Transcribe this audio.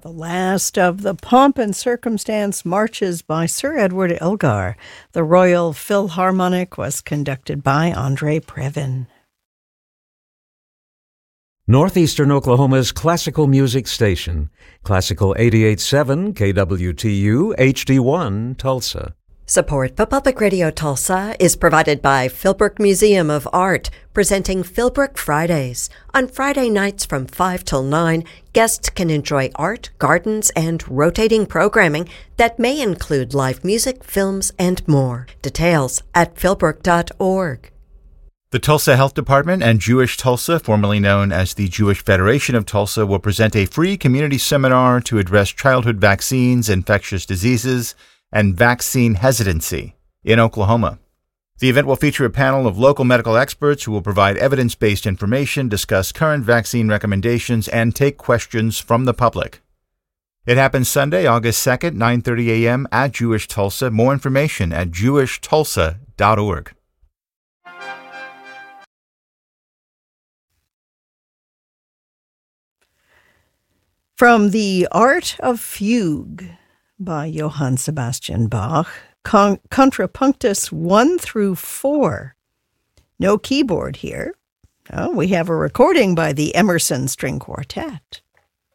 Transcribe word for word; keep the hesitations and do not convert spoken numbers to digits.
The last of the Pomp and Circumstance marches by Sir Edward Elgar. The Royal Philharmonic was conducted by Andre Previn. Northeastern Oklahoma's classical music station, Classical eighty-eight point seven K W T U H D one, Tulsa. Support for Public Radio Tulsa is provided by Philbrook Museum of Art, presenting Philbrook Fridays. On Friday nights from five till nine, guests can enjoy art, gardens, and rotating programming that may include live music, films, and more. Details at philbrook dot org. The Tulsa Health Department and Jewish Tulsa, formerly known as the Jewish Federation of Tulsa, will present a free community seminar to address childhood vaccines, infectious diseases, and vaccine hesitancy in Oklahoma. The event will feature a panel of local medical experts who will provide evidence-based information, discuss current vaccine recommendations, and take questions from the public. It happens Sunday, August second, nine thirty a.m. at Jewish Tulsa. More information at jewish tulsa dot org. From The Art of Fugue by Johann Sebastian Bach, Con- Contrapunctus one through four. No keyboard here. Oh, we have a recording by the Emerson String Quartet.